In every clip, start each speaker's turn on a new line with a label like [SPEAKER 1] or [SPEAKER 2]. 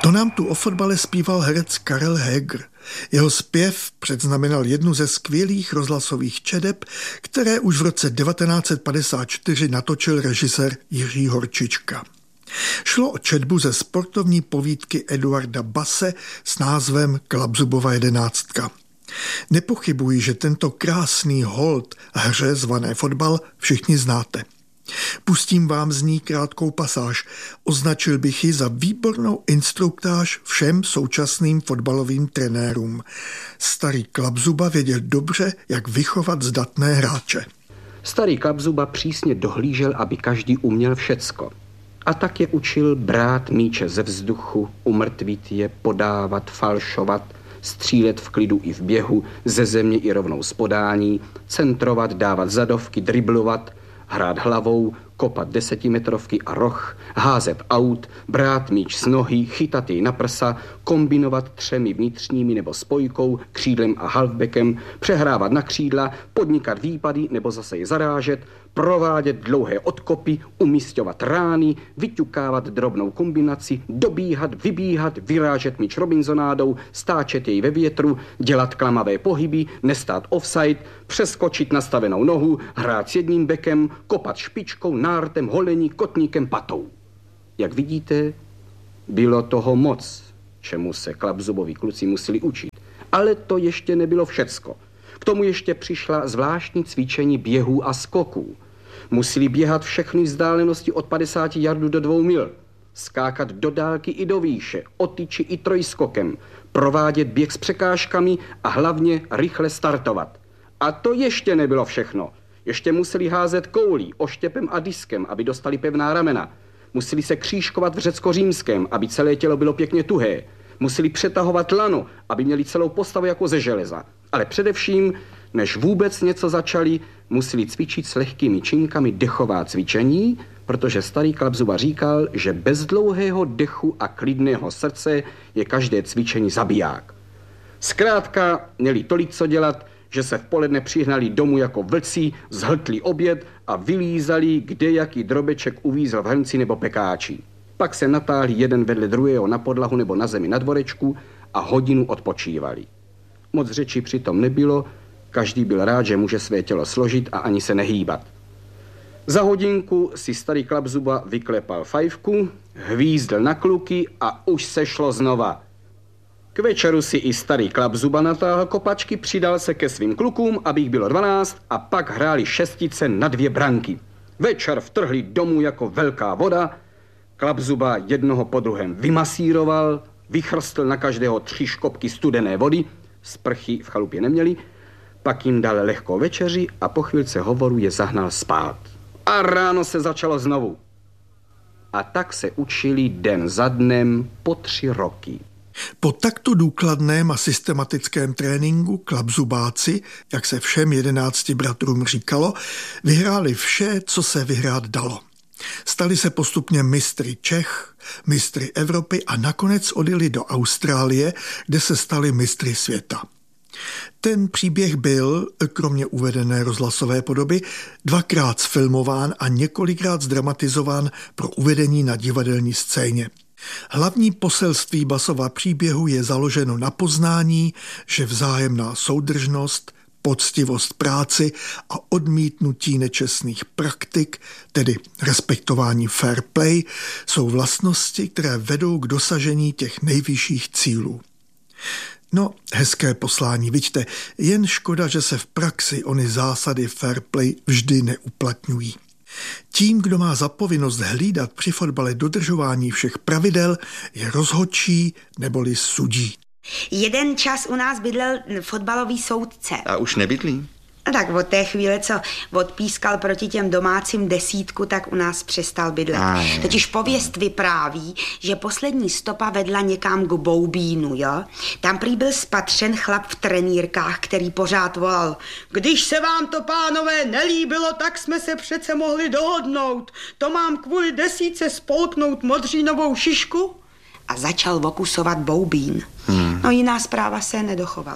[SPEAKER 1] To nám tu o fotbale zpíval herec Karel Heger. Jeho zpěv předznamenal jednu ze skvělých rozhlasových čedeb, které už v roce 1954 natočil režisér Jiří Horčička. Šlo o četbu ze sportovní povídky Eduarda Basse s názvem Klapzubova 11. Nepochybuji, že tento krásný hold hře zvané fotbal všichni znáte. Pustím vám z ní krátkou pasáž. Označil bych ji za výbornou instruktáž všem současným fotbalovým trenérům. Starý Klapzuba věděl dobře, jak vychovat zdatné hráče.
[SPEAKER 2] Starý Klapzuba přísně dohlížel, aby každý uměl všecko. A tak je učil brát míče ze vzduchu, umrtvit je, podávat, falšovat, střílet v klidu i v běhu, ze země i rovnou z podání, centrovat, dávat zadovky, driblovat, hrát hlavou, kopat 10metrovky a roh, házet aut, brát míč z nohy, chytat jej na prsa, kombinovat 3 vnitřními nebo spojkou, křídlem a halfbackem, přehrávat na křídla, podnikat výpady nebo zase je zarážet, provádět dlouhé odkopy, umísťovat rány, vyťukávat drobnou kombinaci, dobíhat, vybíhat, vyrážet míč Robinsonádou, stáčet jej ve větru, dělat klamavé pohyby, nestát offside, přeskočit nastavenou nohu, hrát s jedním bekem, kopat špičkou, nártem, holení, kotníkem, patou. Jak vidíte, bylo toho moc, čemu se Klapzubovi kluci museli učit. Ale to ještě nebylo všecko. K tomu ještě přišla zvláštní cvičení běhů a skoků. Museli běhat všechny vzdálenosti od 50 yardů do 2 mil, skákat do dálky i do výše, o tyči i trojskokem, provádět běh s překážkami a hlavně rychle startovat. A to ještě nebylo všechno. Ještě museli házet koulí, oštěpem a diskem, aby dostali pevná ramena. Museli se křížkovat v řecko-římském, aby celé tělo bylo pěkně tuhé. Museli přetahovat lano, aby měli celou postavu jako ze železa. Ale především, než vůbec něco začali, museli cvičit s lehkými činkami dechová cvičení, protože starý Klapzuba říkal, že bez dlouhého dechu a klidného srdce je každé cvičení zabiják. Zkrátka měli tolik co dělat, že se v poledne přihnali domů jako vlci, zhltli oběd a vylízali, kde jaký drobeček uvízl v hrnci nebo pekáči. Pak se natáhli jeden vedle druhého na podlahu nebo na zemi na dvorečku a hodinu odpočívali. Moc řeči přitom nebylo, každý byl rád, že může své tělo složit a ani se nehýbat. Za hodinku si starý Klapzuba vyklepal fajfku, hvízdl na kluky a už se šlo znova. K večeru si i starý Klapzuba natáhl kopačky, přidal se ke svým klukům, aby jich bylo 12 a pak hráli šestice na 2 branky. Večer vtrhli domů jako velká voda, Klapzuba jednoho po druhém vymasíroval, vychrstl na každého 3 škopky studené vody, sprchy v chalupě neměli, pak jim dal lehkou večeři a po chvilce hovoru je zahnal spát. A ráno se začalo znovu. A tak se učili den za dnem po 3 roky.
[SPEAKER 1] Po takto důkladném a systematickém tréninku Klapzubáci, jak se všem 11 bratrům říkalo, vyhráli vše, co se vyhrát dalo. Stali se postupně mistry Čech, mistry Evropy a nakonec odjeli do Austrálie, kde se stali mistry světa. Ten příběh byl, kromě uvedené rozhlasové podoby, 2krát zfilmován a několikrát zdramatizován pro uvedení na divadelní scéně. Hlavní poselství Bassova příběhu je založeno na poznání, že vzájemná soudržnost, poctivost práci a odmítnutí nečestných praktik, tedy respektování fair play, jsou vlastnosti, které vedou k dosažení těch nejvyšších cílů. No, hezké poslání, vidíte, jen škoda, že se v praxi ony zásady fair play vždy neuplatňují. Tím, kdo má za povinnost hlídat při fotbale dodržování všech pravidel, je rozhodčí neboli sudí.
[SPEAKER 3] Jeden čas u nás bydlel fotbalový soudce.
[SPEAKER 4] A už nebydlí?
[SPEAKER 3] Tak od té chvíle, co odpískal proti těm domácím 10, tak u nás přestal bydlet. Totiž pověst vypráví, že poslední stopa vedla někam k Boubínu, jo? Tam prý byl spatřen chlap v trenýrkách, který pořád volal: když se vám to, pánové, nelíbilo, tak jsme se přece mohli dohodnout. To mám kvůli 10 spolknout modřínovou šišku. A začal okusovat Boubín. No jiná zpráva se nedochovala.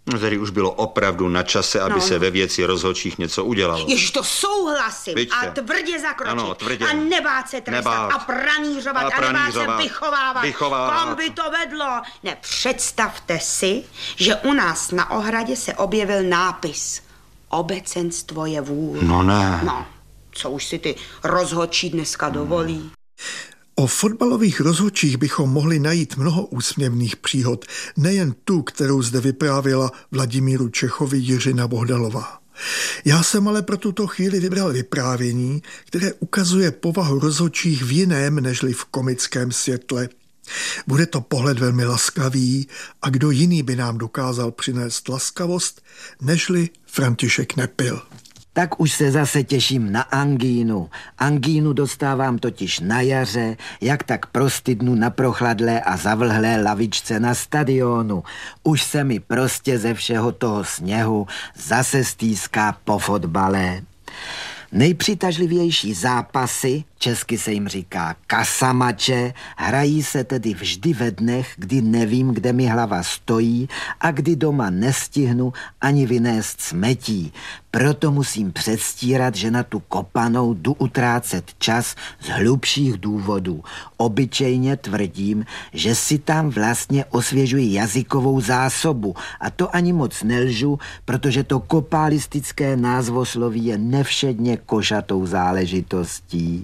[SPEAKER 4] Tedy už bylo opravdu na čase, aby se ve věci rozhodčích něco udělalo.
[SPEAKER 3] Jež to souhlasím.
[SPEAKER 4] Vidíte.
[SPEAKER 3] A tvrdě zakročit.
[SPEAKER 4] Ano, tvrdě.
[SPEAKER 3] A nebát se trestat. A pranířovat. A nebát se vychovávat. Kam by to vedlo? Ne, představte si, že u nás na ohradě se objevil nápis. Obecenstvo je vůl.
[SPEAKER 4] No ne.
[SPEAKER 3] No, co už si ty rozhodčí dneska dovolí.
[SPEAKER 1] O fotbalových rozhodčích bychom mohli najít mnoho úsměvných příhod, nejen tu, kterou zde vyprávěla Vladimíru Čechovi Jiřina Bohdalová. Já jsem ale pro tuto chvíli vybral vyprávění, které ukazuje povahu rozhodčích v jiném nežli v komickém světle. Bude to pohled velmi laskavý a kdo jiný by nám dokázal přinést laskavost, nežli František Nepil.
[SPEAKER 5] Tak už se zase těším na angínu. Angínu dostávám totiž na jaře, jak tak prostydnu na prochladlé a zavlhlé lavičce na stadionu. Už se mi prostě ze všeho toho sněhu zase stýská po fotbale. Nejpřitažlivější zápasy, česky se jim říká kasamače, hrají se tedy vždy ve dnech, kdy nevím, kde mi hlava stojí a kdy doma nestihnu ani vynést smetí. Proto musím předstírat, že na tu kopanou jdu utrácet čas z hlubších důvodů. Obyčejně tvrdím, že si tam vlastně osvěžuji jazykovou zásobu a to ani moc nelžu, protože to kopálistické názvosloví je nevšedně košatou záležitostí.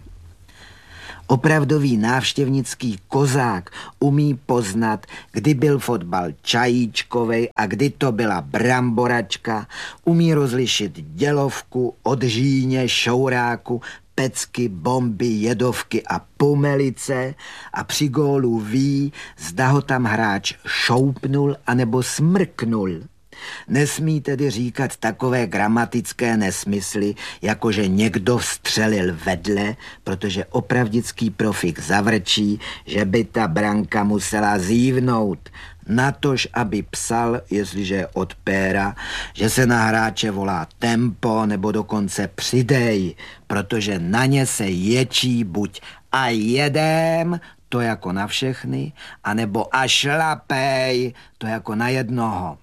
[SPEAKER 5] Opravdový návštěvnický kozák umí poznat, kdy byl fotbal čajíčkovej a kdy to byla bramboračka, umí rozlišit dělovku od žíně, šouráku, pecky, bomby, jedovky a pomelice a při gólu ví, zda ho tam hráč šoupnul anebo smrknul. Nesmí tedy říkat takové gramatické nesmysly, jako že někdo vstřelil vedle, protože opravdický profik zavrčí, že by ta branka musela zívnout. Natož, aby psal, jestliže je od péra, že se na hráče volá tempo nebo dokonce přidej, protože na ně se ječí buď a jedem, to jako na všechny, anebo a šlapej, to jako na jednoho.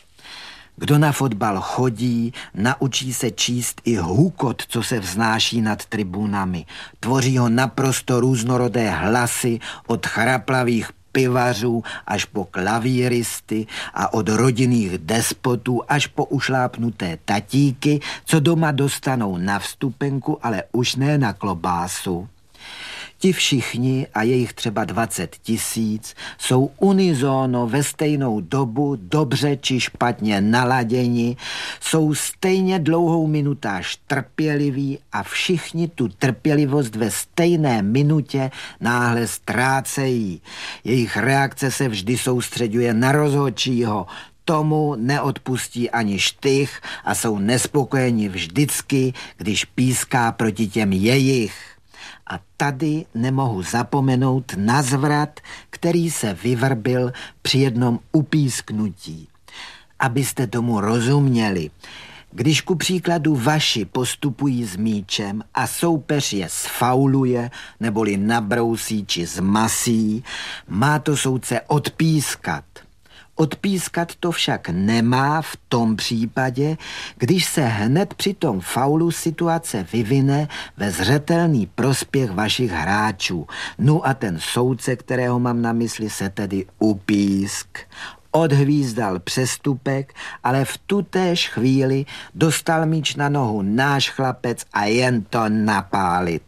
[SPEAKER 5] Kdo na fotbal chodí, naučí se číst i hukot, co se vznáší nad tribunami. Tvoří ho naprosto různorodé hlasy od chraplavých pivařů až po klavíristy a od rodinných despotů až po ušlápnuté tatíky, co doma dostanou na vstupenku, ale už ne na klobásu. Ti všichni, a je jich třeba 20 000, jsou unizono ve stejnou dobu dobře či špatně naladěni, jsou stejně dlouhou minutáž trpěliví a všichni tu trpělivost ve stejné minutě náhle ztrácejí. Jejich reakce se vždy soustředuje na rozhodčího, tomu neodpustí ani štych a jsou nespokojeni vždycky, když píská proti těm jejich. A tady nemohu zapomenout na zvrat, který se vyvrbil při jednom upísknutí. Abyste tomu rozuměli, když ku příkladu vaši postupují s míčem a soupeř je sfauluje, neboli nabrousí či zmasí, má to soudce odpískat. Odpískat to však nemá v tom případě, když se hned při tom faulu situace vyvine ve zřetelný prospěch vašich hráčů. No a ten soudce, kterého mám na mysli, se tedy upísk. Odhvízdal přestupek, ale v tutéž chvíli dostal míč na nohu náš chlapec a jen to napálit.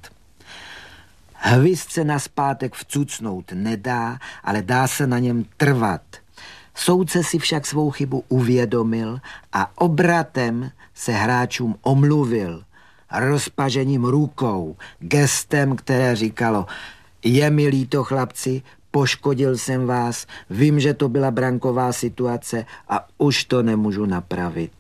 [SPEAKER 5] Hvizd se nazpátek vcucnout nedá, ale dá se na něm trvat. Soudce si však svou chybu uvědomil a obratem se hráčům omluvil. Rozpažením rukou, gestem, které říkalo: je mi líto, chlapci, poškodil jsem vás, vím, že to byla branková situace a už to nemůžu napravit.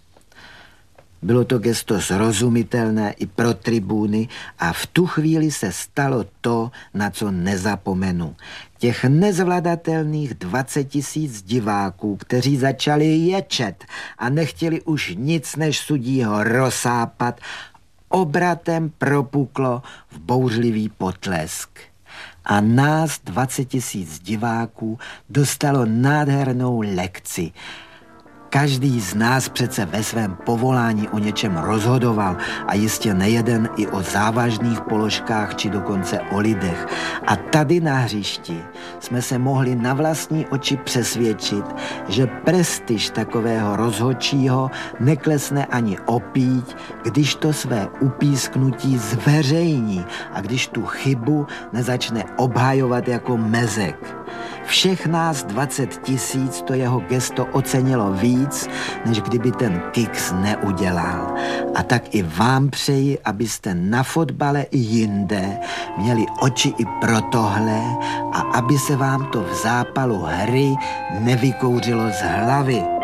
[SPEAKER 5] Bylo to gesto srozumitelné i pro tribuny a v tu chvíli se stalo to, na co nezapomenu. Těch nezvladatelných 20 000 diváků, kteří začali ječet a nechtěli už nic než sudího rozsápat, obratem propuklo v bouřlivý potlesk. A nás 20 000 diváků dostalo nádhernou lekci. Každý z nás přece ve svém povolání o něčem rozhodoval a jistě nejeden i o závažných položkách či dokonce o lidech. A tady na hřišti jsme se mohli na vlastní oči přesvědčit, že prestiž takového rozhodčího neklesne ani o píď, když to své upísknutí zveřejní a když tu chybu nezačne obhajovat jako mezek. Všech nás 20 000 to jeho gesto ocenilo víc, než kdyby ten kiks neudělal. A tak i vám přeji, abyste na fotbale i jinde měli oči i pro tohle a aby se vám to v zápalu hry nevykouřilo z hlavy.